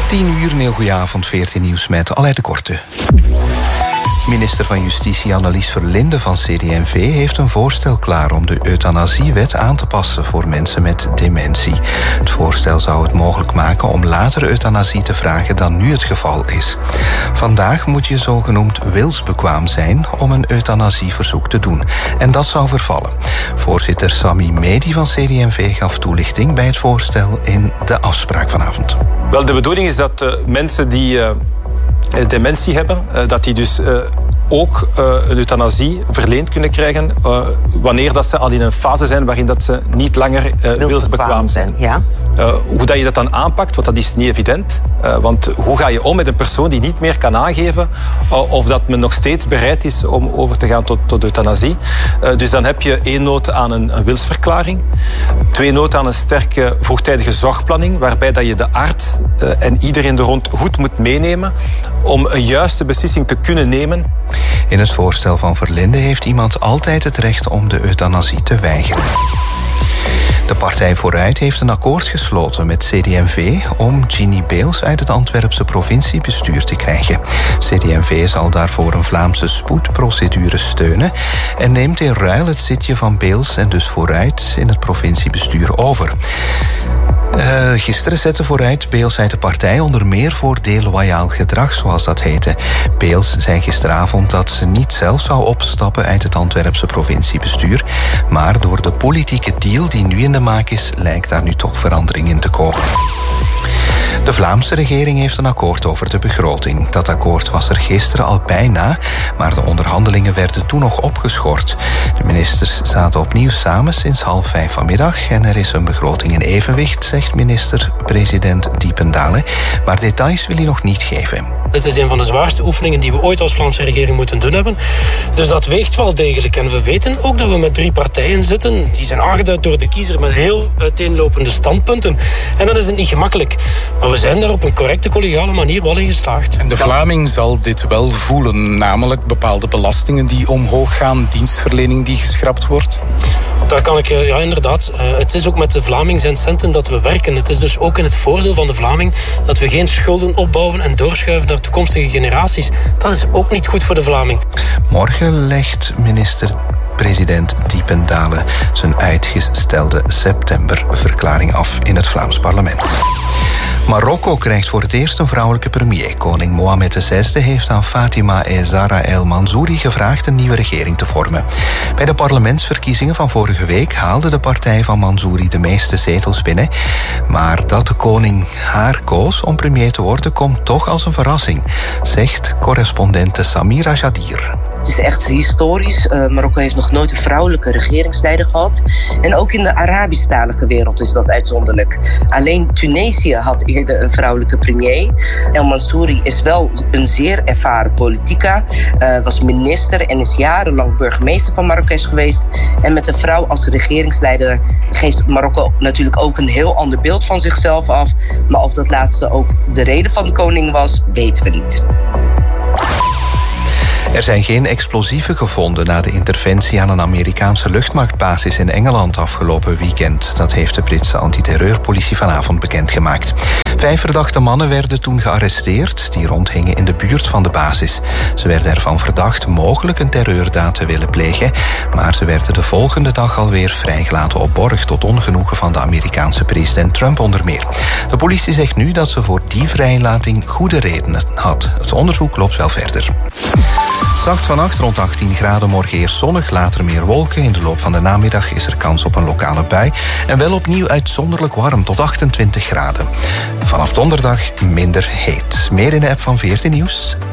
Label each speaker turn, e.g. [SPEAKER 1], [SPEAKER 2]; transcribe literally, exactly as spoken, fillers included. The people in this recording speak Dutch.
[SPEAKER 1] tien uur, een heel goeie avond, veertien Nieuws met Aleid de Korte. Minister van Justitie Annelies Verlinde van C D en V heeft een voorstel klaar om de euthanasiewet aan te passen voor mensen met dementie. Het voorstel zou het mogelijk maken om later euthanasie te vragen dan nu het geval is. Vandaag moet je zogenoemd wilsbekwaam zijn om een euthanasieverzoek te doen. En dat zou vervallen. Voorzitter Sami Medi van C D en V gaf toelichting bij het voorstel in de afspraak vanavond.
[SPEAKER 2] Wel, de bedoeling is dat uh, mensen die uh, dementie hebben, uh, dat die dus uh, ook uh, een euthanasie verleend kunnen krijgen uh, wanneer dat ze al in een fase zijn waarin dat ze niet langer uh, wilsbekwaam zijn.
[SPEAKER 3] Ja.
[SPEAKER 2] Uh, hoe dat je dat dan aanpakt, want dat is niet evident. Uh, want hoe ga je om met een persoon die niet meer kan aangeven uh, of dat men nog steeds bereid is om over te gaan tot, tot euthanasie. Uh, dus dan heb je één nood aan een, een wilsverklaring. Twee nood aan een sterke vroegtijdige zorgplanning, waarbij dat je de arts uh, en iedereen er rond goed moet meenemen om een juiste beslissing te kunnen nemen.
[SPEAKER 1] In het voorstel van Verlinde heeft iemand altijd het recht om de euthanasie te weigeren. De Partij Vooruit heeft een akkoord gesloten met C D en V om Ginny Beels uit het Antwerpse provinciebestuur te krijgen. C D en V zal daarvoor een Vlaamse spoedprocedure steunen en neemt in ruil het zitje van Beels en dus Vooruit in het provinciebestuur over. Uh, gisteren zette Vooruit Beels uit de partij onder meer voor deloyaal gedrag, zoals dat heette. Beels zei gisteravond dat ze niet zelf zou opstappen uit het Antwerpse provinciebestuur, maar door de politieke deal die nu in de maak is, lijkt daar nu toch verandering in te komen. De Vlaamse regering heeft een akkoord over de begroting. Dat akkoord was er gisteren al bijna, maar de onderhandelingen werden toen nog opgeschort. De ministers zaten opnieuw samen sinds half vijf vanmiddag en er is een begroting in evenwicht, zegt minister-president Diependale. Maar details wil hij nog niet geven.
[SPEAKER 4] Dit is een van de zwaarste oefeningen die we ooit als Vlaamse regering moeten doen hebben. Dus dat weegt wel degelijk. En we weten ook dat we met drie partijen zitten. Die zijn aangeduid door de kiezer met heel uiteenlopende standpunten. En dat is niet gemakkelijk. Maar we zijn daar op een correcte, collegiale manier wel in geslaagd.
[SPEAKER 5] En de Vlaming zal dit wel voelen. Namelijk bepaalde belastingen die omhoog gaan. Dienstverlening die geschrapt wordt.
[SPEAKER 4] Daar kan ik, ja inderdaad. Uh, het is ook met de Vlaming zijn centen dat we werken. Het is dus ook in het voordeel van de Vlaming dat we geen schulden opbouwen en doorschuiven naar toekomstige generaties. Dat is ook niet goed voor de Vlaming.
[SPEAKER 1] Morgen legt minister-president Diependale zijn uitgestelde septemberverklaring af in het Vlaams parlement. Marokko krijgt voor het eerst een vrouwelijke premier. Koning Mohammed de zesde heeft aan Fatima e Zahra El Mansouri gevraagd een nieuwe regering te vormen. Bij de parlementsverkiezingen van vorige week haalde de partij van Mansouri de meeste zetels binnen. Maar dat de koning haar koos om premier te worden komt toch als een verrassing, zegt correspondente Samira Jadir.
[SPEAKER 3] Het is echt historisch. Uh, Marokko heeft nog nooit een vrouwelijke regeringsleider gehad. En ook in de Arabisch-talige wereld is dat uitzonderlijk. Alleen Tunesië had eerder een vrouwelijke premier. El Mansouri is wel een zeer ervaren politica. Uh, was minister en is jarenlang burgemeester van Marrakesh geweest. En met een vrouw als regeringsleider geeft Marokko natuurlijk ook een heel ander beeld van zichzelf af. Maar of dat laatste ook de reden van de koning was, weten we niet.
[SPEAKER 1] Er zijn geen explosieven gevonden na de interventie aan een Amerikaanse luchtmachtbasis in Engeland afgelopen weekend. Dat heeft de Britse antiterreurpolitie vanavond bekendgemaakt. Vijf verdachte mannen werden toen gearresteerd die rondhingen in de buurt van de basis. Ze werden ervan verdacht mogelijk een terreurdaad te willen plegen, maar ze werden de volgende dag alweer vrijgelaten op borg tot ongenoegen van de Amerikaanse president Trump onder meer. De politie zegt nu dat ze voor die vrijlating goede redenen had. Het onderzoek loopt wel verder. Zacht vannacht, rond achttien graden, morgen eerst zonnig, later meer wolken. In de loop van de namiddag is er kans op een lokale bui. En wel opnieuw uitzonderlijk warm, tot achtentwintig graden. Vanaf donderdag minder heet. Meer in de app van veertien Nieuws.